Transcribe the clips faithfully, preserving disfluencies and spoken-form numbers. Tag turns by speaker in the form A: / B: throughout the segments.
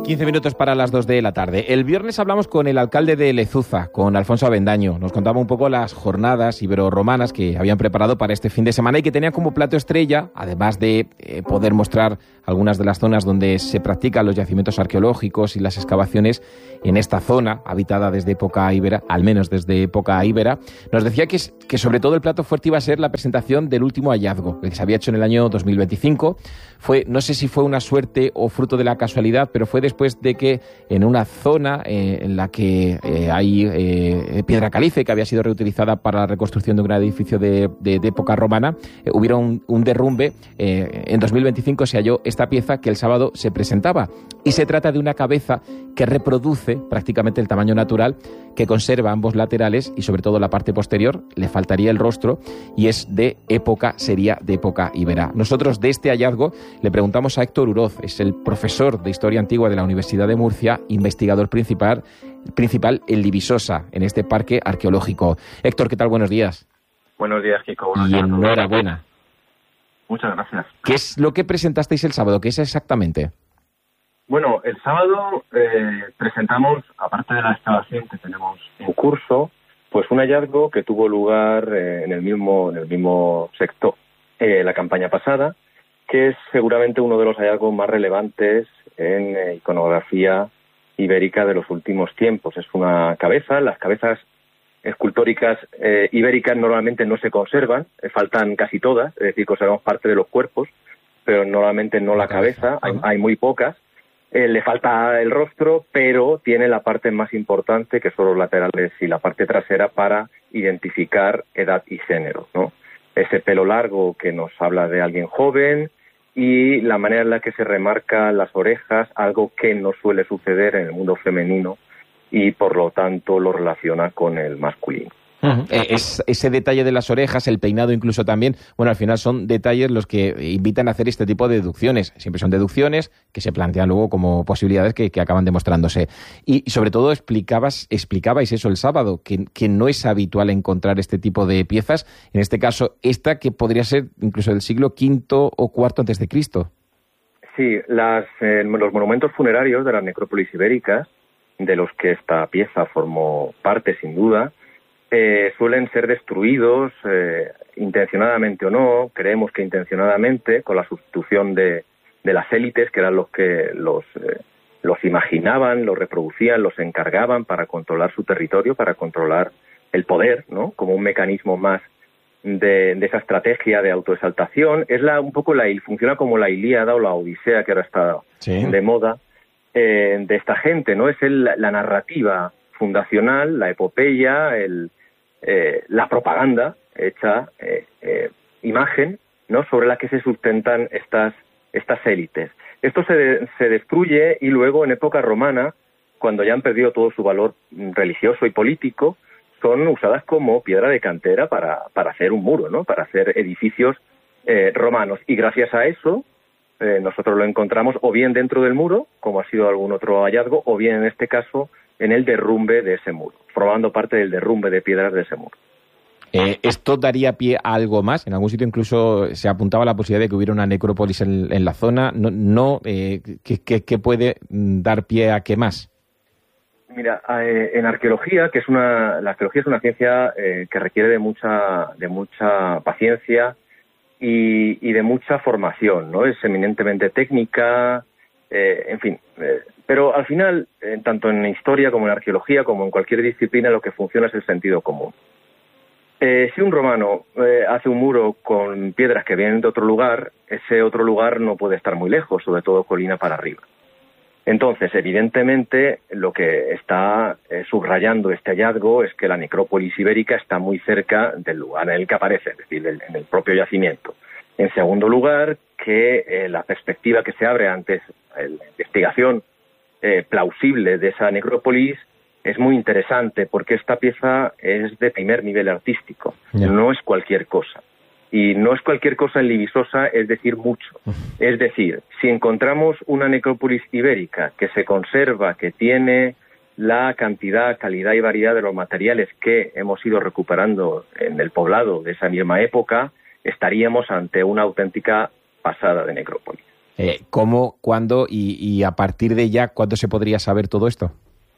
A: quince minutos para las dos de la tarde. El viernes hablamos con el alcalde de Lezuza, con Alfonso Avendaño. Nos contaba un poco las jornadas ibero-romanas que habían preparado para este fin de semana y que tenían como plato estrella, además de eh, poder mostrar algunas de las zonas donde se practican los yacimientos arqueológicos y las excavaciones en esta zona, habitada desde época íbera, al menos desde época íbera. Nos decía que, que sobre todo el plato fuerte iba a ser la presentación del último hallazgo, que se había hecho en el año dos mil veinticinco. Fue, no sé si fue una suerte o fruto de la casualidad, pero fue después de que en una zona eh, en la que eh, hay eh, piedra caliza, que había sido reutilizada para la reconstrucción de un gran edificio de, de, de época romana, eh, hubiera un, un derrumbe. Eh, en dos mil veinticinco se halló esta pieza que el sábado se presentaba, y se trata de una cabeza que reproduce prácticamente el tamaño natural, que conserva ambos laterales y sobre todo la parte posterior. Le faltaría el rostro y es de época, sería de época íbera. Nosotros de este hallazgo le preguntamos a Héctor Uroz, es el profesor de Historia Antigua de la Universidad de Murcia, investigador principal, principal en Libisosa, en este parque arqueológico. Héctor, ¿qué tal? Buenos días.
B: Buenos días, Kiko.
A: Y enhorabuena.
B: Muchas gracias.
A: ¿Qué es lo que presentasteis el sábado? ¿Qué es exactamente?
B: Bueno, el sábado eh, presentamos, aparte de la excavación que tenemos en curso, pues un hallazgo que tuvo lugar eh, en el mismo en el mismo sector eh, la campaña pasada, que es seguramente uno de los hallazgos más relevantes en eh, iconografía ibérica de los últimos tiempos. Es una cabeza. Las cabezas escultóricas eh, ibéricas normalmente no se conservan, eh, faltan casi todas, es decir, conservamos parte de los cuerpos, pero normalmente no la cabeza, hay, hay muy pocas. Eh, le falta el rostro, pero tiene la parte más importante, que son los laterales y la parte trasera, para identificar edad y género, ¿no? Ese pelo largo que nos habla de alguien joven, y la manera en la que se remarcan las orejas, algo que no suele suceder en el mundo femenino y por lo tanto lo relaciona con el masculino.
A: Uh-huh. Es, ese detalle de las orejas, el peinado incluso también, bueno, al final son detalles los que invitan a hacer este tipo de deducciones. Siempre son deducciones que se plantean luego como posibilidades que, que acaban demostrándose. Y, y sobre todo explicabas, explicabais eso el sábado, que, que no es habitual encontrar este tipo de piezas. En este caso, esta que podría ser incluso del siglo quinto o cuarto antes de Cristo.
B: Sí, las, eh, los monumentos funerarios de las necrópolis ibéricas, de los que esta pieza formó parte sin duda, Eh, suelen ser destruidos, eh, intencionadamente o no, creemos que intencionadamente, con la sustitución de, de las élites, que eran los que los, eh, los imaginaban, los reproducían, los encargaban para controlar su territorio, para controlar el poder, ¿no? Como un mecanismo más de, de esa estrategia de autoexaltación. Es la, un poco la, funciona como la Ilíada o la Odisea, que ahora está sí. de moda, eh, de esta gente, ¿no? Es el, la narrativa fundacional, la epopeya, el Eh, la propaganda hecha eh, eh, imagen, ¿no?, sobre la que se sustentan estas estas élites. Esto se, de, se destruye y luego en época romana, cuando ya han perdido todo su valor religioso y político, son usadas como piedra de cantera para, para hacer un muro, ¿no?, para hacer edificios eh, romanos. Y gracias a eso eh, nosotros lo encontramos o bien dentro del muro, como ha sido algún otro hallazgo, o bien en este caso en el derrumbe de ese muro, formando parte del derrumbe de piedras de ese muro.
A: Eh, ¿Esto daría pie a algo más? En algún sitio incluso se apuntaba la posibilidad de que hubiera una necrópolis en, en la zona. No, no eh, ¿qué, qué, ¿Qué puede dar pie a qué más?
B: Mira, eh, en arqueología, que es una, la arqueología es una ciencia eh, que requiere de mucha, de mucha paciencia y, y de mucha formación, ¿no? Es eminentemente técnica, eh, en fin. Eh, pero al final, eh, tanto en historia como en arqueología, como en cualquier disciplina, lo que funciona es el sentido común. Eh, si un romano eh, hace un muro con piedras que vienen de otro lugar, ese otro lugar no puede estar muy lejos, sobre todo colina para arriba. Entonces, evidentemente, lo que está eh, subrayando este hallazgo es que la necrópolis ibérica está muy cerca del lugar en el que aparece, es decir, del, en el propio yacimiento. En segundo lugar, que eh, la perspectiva que se abre ante la investigación eh, plausible de esa necrópolis es muy interesante, porque esta pieza es de primer nivel artístico, yeah. no es cualquier cosa. Y no es cualquier cosa en Libisosa, es decir, mucho. Es decir, si encontramos una necrópolis ibérica que se conserva, que tiene la cantidad, calidad y variedad de los materiales que hemos ido recuperando en el poblado de esa misma época, estaríamos ante una auténtica pasada de necrópolis.
A: Eh, ¿Cómo, cuándo y, y a partir de ya, cuándo se podría saber todo esto?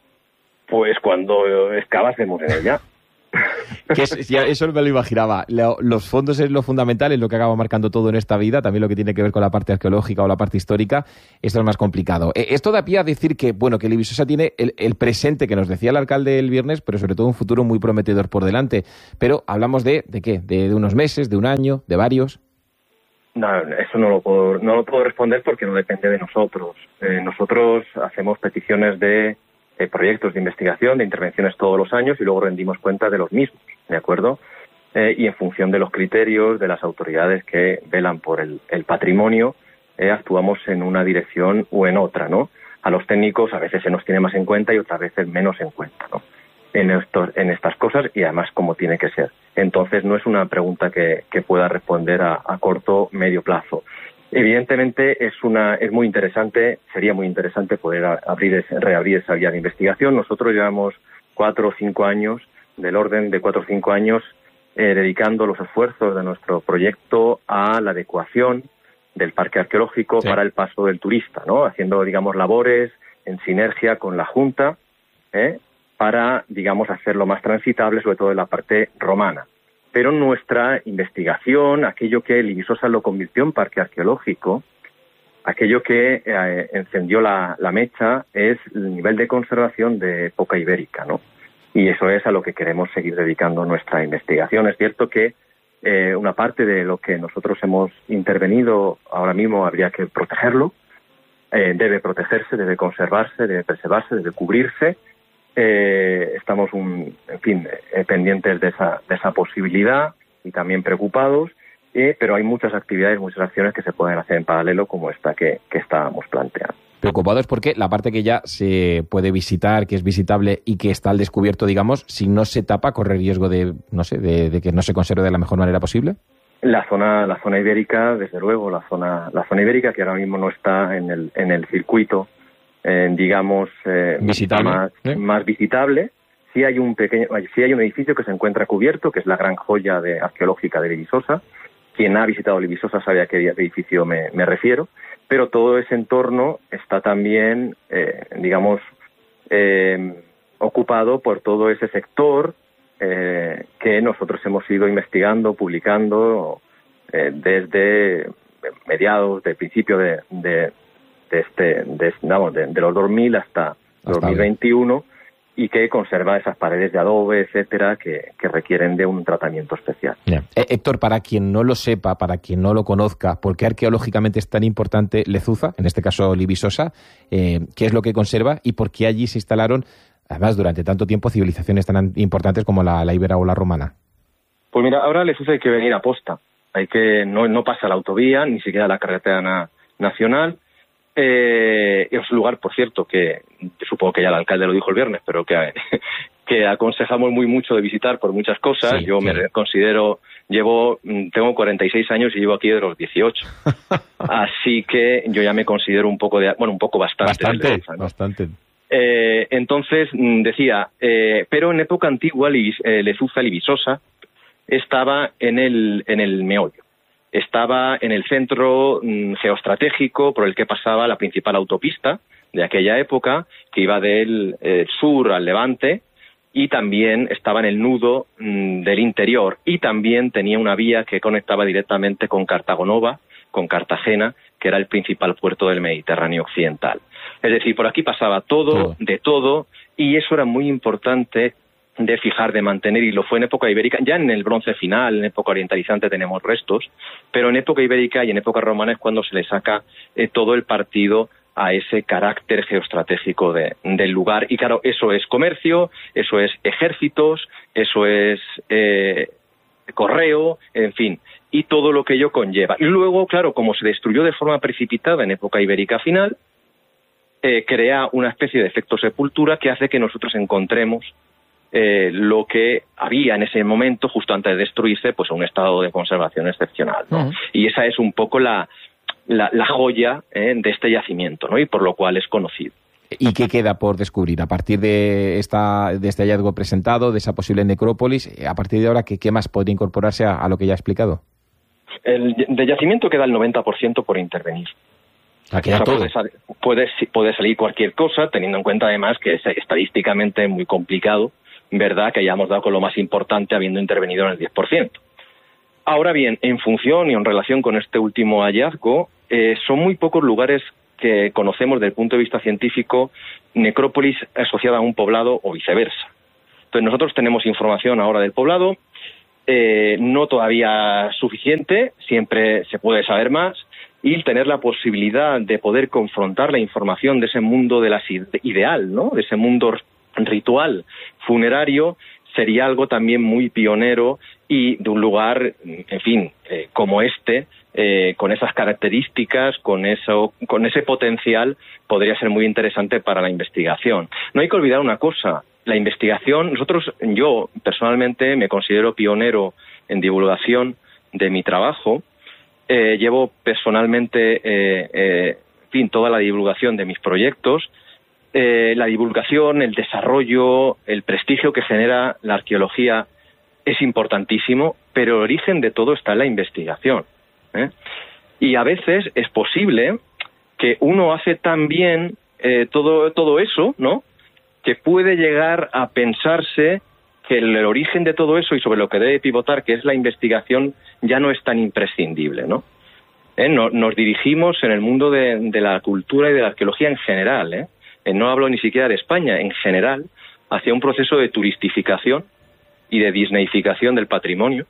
B: Pues cuando excavásemos en ella.
A: Que es, ya, eso me lo imaginaba. Lo, los fondos es lo fundamental, es lo que acaba marcando todo en esta vida, también lo que tiene que ver con la parte arqueológica o la parte histórica. Esto es más complicado. Eh, esto da pie a decir que, bueno, que Libisosa tiene el, el presente que nos decía el alcalde el viernes, pero sobre todo un futuro muy prometedor por delante. Pero hablamos de, ¿de qué? ¿De, de unos meses, de un año, de varios?
B: No, eso no lo puedo, no lo puedo responder porque no depende de nosotros. Eh, nosotros hacemos peticiones de eh, proyectos de investigación, de intervenciones todos los años y luego rendimos cuenta de los mismos, ¿de acuerdo? Eh, y en función de los criterios de las autoridades que velan por el, el patrimonio, eh, actuamos en una dirección o en otra, ¿no? A los técnicos a veces se nos tiene más en cuenta y otras veces menos en cuenta, ¿no? En, estos, en estas cosas y además como tiene que ser. Entonces no es una pregunta que, que pueda responder a, a corto medio plazo. Evidentemente es una es muy interesante, sería muy interesante poder abrir reabrir esa vía de investigación. Nosotros llevamos cuatro o cinco años, del orden de cuatro o cinco años, eh, dedicando los esfuerzos de nuestro proyecto a la adecuación del parque arqueológico, sí, para el paso del turista, ¿no? Haciendo, digamos, labores en sinergia con la Junta, ¿eh? para, digamos, hacerlo más transitable, sobre todo en la parte romana. Pero nuestra investigación, aquello que Libisosa lo convirtió en parque arqueológico, aquello que eh, encendió la, la mecha, es el nivel de conservación de época ibérica, ¿no? Y eso es a lo que queremos seguir dedicando nuestra investigación. Es cierto que eh, una parte de lo que nosotros hemos intervenido ahora mismo habría que protegerlo, eh, debe protegerse, debe conservarse, debe preservarse, debe cubrirse. Eh, estamos, un, en fin, eh, pendientes de esa, de esa posibilidad y también preocupados, eh, pero hay muchas actividades, muchas acciones que se pueden hacer en paralelo como esta que, que estábamos planteando.
A: Preocupados porque la parte que ya se puede visitar, que es visitable y que está al descubierto, digamos, si no se tapa, corre riesgo de, no sé, de, de que no se conserve de la mejor manera posible.
B: La zona, la zona ibérica, desde luego, la zona, la zona ibérica que ahora mismo no está en el, en el circuito, eh, digamos, eh, más, ¿eh? más visitable. Sí hay un pequeño, sí hay un edificio que se encuentra cubierto, que es la gran joya de, arqueológica de Libisosa. Quien ha visitado Libisosa sabe a qué edificio me, me refiero, pero todo ese entorno está también, eh, digamos, eh, ocupado por todo ese sector eh, que nosotros hemos ido investigando, publicando eh, desde mediados, del principio de, de, de este, de, vamos, de, de los dos mil hasta, hasta dos mil veintiuno. Y que conserva esas paredes de adobe, etcétera, que, que requieren de un tratamiento especial.
A: Yeah. Eh, Héctor, para quien no lo sepa, para quien no lo conozca, ¿por qué arqueológicamente es tan importante Lezuza, en este caso Libisosa? Eh, ¿Qué es lo que conserva y por qué allí se instalaron, además, durante tanto tiempo, civilizaciones tan importantes como la, la íbera o la romana?
B: Pues mira, ahora Lezuza hay que venir a posta. Hay que no, no pasa la autovía, ni siquiera la carretera na, nacional. Eh, es un lugar, por cierto, que supongo que ya el alcalde lo dijo el viernes, pero que, que aconsejamos muy mucho de visitar por muchas cosas. Sí, yo sí. me considero, llevo, tengo cuarenta y seis años y llevo aquí de los dieciocho. Así que yo ya me considero un poco de, bueno, un poco bastante.
A: Bastante,
B: Lezuza, ¿no?
A: bastante.
B: Eh, entonces, decía, eh, pero en época antigua, eh, Lezuza, Libisosa, estaba en el, en el meollo. Estaba en el centro mmm, geoestratégico por el que pasaba la principal autopista de aquella época, que iba del eh, sur al levante, y también estaba en el nudo mmm, del interior, y también tenía una vía que conectaba directamente con Cartago Nova, con Cartagena, que era el principal puerto del Mediterráneo occidental. Es decir, por aquí pasaba todo, todo. de todo, y eso era muy importante de fijar, de mantener, y lo fue en época ibérica. Ya en el bronce final, en época orientalizante tenemos restos, pero en época ibérica y en época romana es cuando se le saca eh, todo el partido a ese carácter geoestratégico de, del lugar. Y claro, eso es comercio, eso es ejércitos, eso es eh, correo, en fin, y todo lo que ello conlleva. Y luego, claro, como se destruyó de forma precipitada en época ibérica final, eh, crea una especie de efecto sepultura que hace que nosotros encontremos Eh, lo que había en ese momento, justo antes de destruirse, pues un estado de conservación excepcional, ¿no? Uh-huh. Y esa es un poco la, la, la joya eh, de este yacimiento, ¿no? Y por lo cual es conocido.
A: ¿Y qué queda por descubrir? A partir de, esta, de este hallazgo presentado, de esa posible necrópolis, a partir de ahora, ¿qué, qué más podría incorporarse a, a lo que ya he explicado?
B: El de yacimiento queda el noventa por ciento por intervenir.
A: Aquí o sea,
B: puede, sal, puede, puede salir cualquier cosa, teniendo en cuenta además que es estadísticamente muy complicado, ¿verdad?, que hayamos dado con lo más importante habiendo intervenido en el diez por ciento. Ahora bien, en función y en relación con este último hallazgo, eh, son muy pocos lugares que conocemos desde el punto de vista científico necrópolis asociada a un poblado o viceversa. Entonces nosotros tenemos información ahora del poblado, eh, no todavía suficiente, siempre se puede saber más, y tener la posibilidad de poder confrontar la información de ese mundo de las ideal, ¿no?, de ese mundo ritual funerario, sería algo también muy pionero y de un lugar, en fin, eh, como este, eh, con esas características, con eso, con ese potencial, podría ser muy interesante para la investigación. No hay que olvidar una cosa, la investigación, nosotros, yo personalmente me considero pionero en divulgación de mi trabajo, eh, llevo personalmente, eh, eh, en fin, toda la divulgación de mis proyectos. Eh, la divulgación, el desarrollo, el prestigio que genera la arqueología es importantísimo, pero el origen de todo está en la investigación, ¿eh? Y a veces es posible que uno hace tan bien eh, todo, todo eso, ¿no?, que puede llegar a pensarse que el, el origen de todo eso y sobre lo que debe pivotar, que es la investigación, ya no es tan imprescindible, ¿no? ¿Eh? No, nos dirigimos en el mundo de, de la cultura y de la arqueología en general, ¿eh? No hablo ni siquiera de España, en general, hacia un proceso de turistificación y de disneyificación del patrimonio,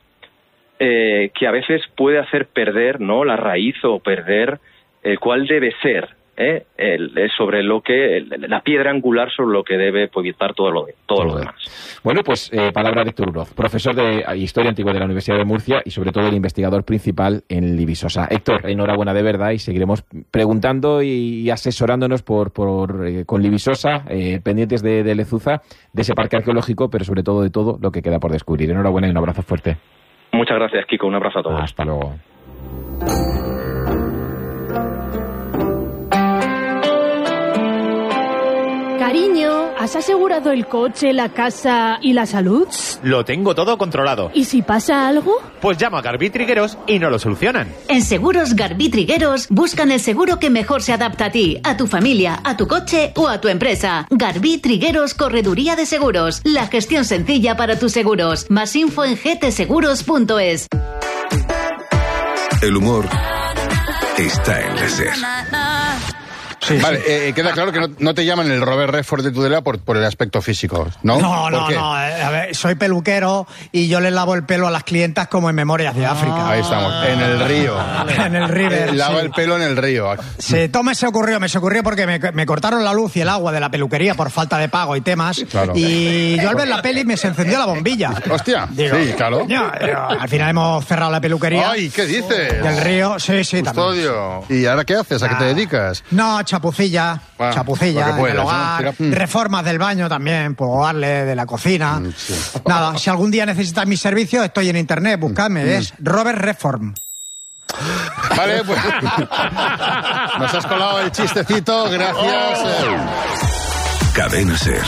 B: eh, que a veces puede hacer perder, ¿no?, la raíz o perder el cual debe ser, ¿eh?, el, sobre lo que, el, la piedra angular sobre lo que debe proyectar todo lo, todo lo demás.
A: Bueno, pues eh, palabra de Héctor Uroz, profesor de Historia Antigua de la Universidad de Murcia y sobre todo el investigador principal en Libisosa. Héctor, enhorabuena de verdad y seguiremos preguntando y asesorándonos por, por eh, con Libisosa, eh, pendientes de, de Lezuza, de ese parque arqueológico, pero sobre todo de todo lo que queda por descubrir. Enhorabuena y un abrazo fuerte.
B: Muchas gracias, Kiko. Un abrazo a todos.
A: Hasta luego.
C: Cariño, ¿has asegurado el coche, la casa y la salud?
D: Lo tengo todo controlado.
C: ¿Y si pasa algo?
D: Pues llamo a Garbí Trigueros y no lo solucionan.
E: En Seguros Garbí Trigueros buscan el seguro que mejor se adapta a ti, a tu familia, a tu coche o a tu empresa. Garbí Trigueros Correduría de Seguros. La gestión sencilla para tus seguros. Más info en g t seguros punto es.
F: El humor está en la SER.
G: Sí, vale, sí. Eh, queda claro que no, no te llaman el Robert Redford de Tudela por, por el aspecto físico, ¿no?
H: No, no, no. A ver, soy peluquero y yo le lavo el pelo a las clientas como en Memorias de África.
G: Ahí estamos, en el río.
H: En el river.
G: Eh, lava
H: sí.
G: el pelo en el río.
H: Sí, todo me se ocurrió, me se ocurrió porque me, me cortaron la luz y el agua de la peluquería por falta de pago y temas. Claro. Y yo al ver la peli me se encendió la bombilla.
G: Hostia, Digo, sí, claro.
H: Yo, yo, al final hemos cerrado la peluquería.
G: Ay, ¿qué dices?
H: Del río, sí, sí,
G: Custodio. También. ¿Y ahora qué haces? ¿A ah. qué te dedicas?
H: No, chapucilla. Bueno, chapucilla,
G: puedas,
H: del hogar, ¿no? Reformas del baño también, puedo darle de la cocina. Sí. Nada, si algún día necesitas mis servicios, estoy en internet, buscadme, mm. es Robert Reform.
G: Vale, pues nos has colado el chistecito, gracias.
F: Oh. Cadena SER.